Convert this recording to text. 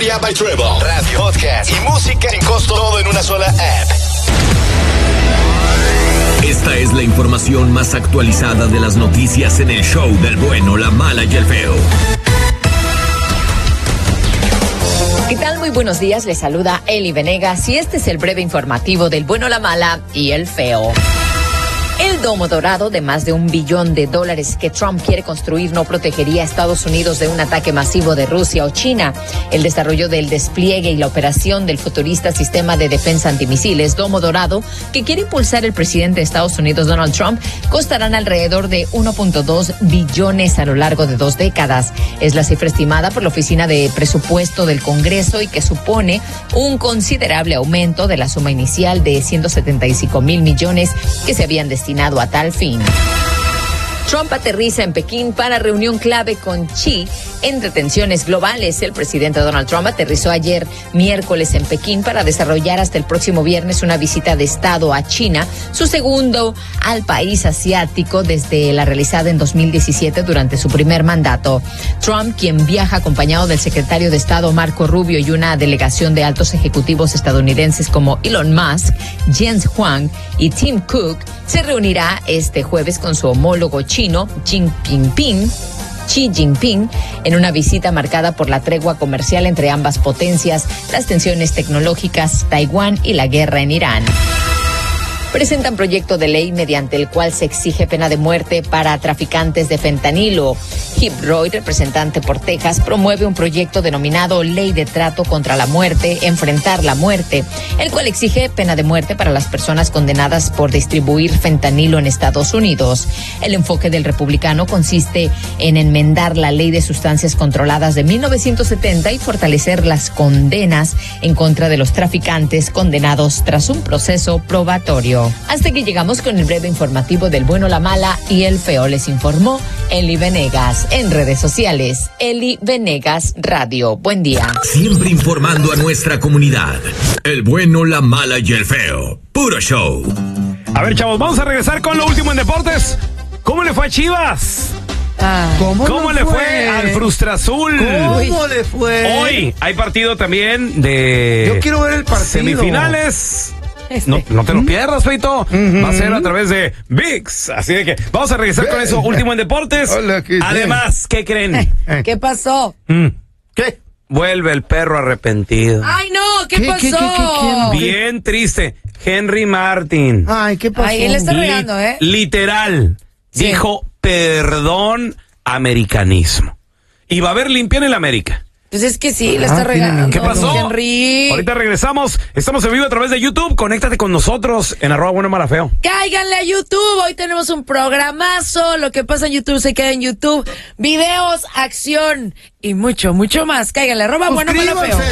Euforia by Trevor. Radio, podcast y música sin costo, todo en una sola app. Esta es la información más actualizada de las noticias en el show del bueno, la mala y el feo. ¿Qué tal? Muy buenos días, les saluda Eli Venegas y este es el breve informativo del bueno, la mala y el feo. El domo dorado de más de $1 billón que Trump quiere construir no protegería a Estados Unidos de un ataque masivo de Rusia o China. El desarrollo del despliegue y la operación del futurista sistema de defensa antimisiles Domo Dorado, que quiere impulsar el presidente de Estados Unidos, Donald Trump, costarán alrededor de $1.2 billones a lo largo de 2 décadas. Es la cifra estimada por la Oficina de Presupuesto del Congreso y que supone un considerable aumento de la suma inicial de $175 mil millones que se habían destinado a tal fin. Trump aterriza en Pekín para reunión clave con Xi entre tensiones globales. El presidente Donald Trump aterrizó ayer miércoles en Pekín para desarrollar hasta el próximo viernes una visita de Estado a China, su segundo al país asiático desde la realizada en 2017 durante su primer mandato. Trump, quien viaja acompañado del secretario de Estado Marco Rubio y una delegación de altos ejecutivos estadounidenses como Elon Musk, Jens Huang y Tim Cook, se reunirá este jueves con su homólogo chino, Xi Jinping, en una visita marcada por la tregua comercial entre ambas potencias, las tensiones tecnológicas, Taiwán y la guerra en Irán. Presentan proyecto de ley mediante el cual se exige pena de muerte para traficantes de fentanilo. Hip Roy, representante por Texas, promueve un proyecto denominado Ley de Trato contra la Muerte, Enfrentar la Muerte, el cual exige pena de muerte para las personas condenadas por distribuir fentanilo en Estados Unidos. El enfoque del republicano consiste en enmendar la Ley de Sustancias Controladas de 1970 y fortalecer las condenas en contra de los traficantes condenados tras un proceso probatorio. Hasta que llegamos con el breve informativo del bueno, la mala y el feo. Les informó Eli Venegas. En redes sociales, Eli Venegas Radio. Buen día. Siempre informando a nuestra comunidad. El bueno, la mala y el feo. Puro show. A ver, chavos, vamos a regresar con lo último en deportes. ¿Cómo le fue a Chivas? ¿Cómo le fue al Frustrazul? ¿Cómo le fue? Hoy hay partido también de... Yo quiero ver el partido. Semifinales. No te lo pierdas, Feito. Va a ser a través de ViX. Así de que vamos a regresar con eso último en deportes. Hola, Además, ¿qué creen? ¿Qué pasó? ¿Qué? Vuelve el perro arrepentido. ¡Ay, no! ¿Qué pasó? Bien triste. Henry Martin. Ay, ¿qué pasó? Ay, él está regando, ¿eh? Literal. Sí. Dijo, perdón, americanismo. Y va a haber limpia en el América. Pues es que sí, le está regando. ¿Qué pasó? Henry. Ahorita regresamos. Estamos en vivo a través de YouTube. Conéctate con nosotros en @buenomalafeo. Cáiganle a YouTube. Hoy tenemos un programazo. Lo que pasa en YouTube se queda en YouTube. Videos, acción y mucho, mucho más. Cáiganle. @buenomalafeo.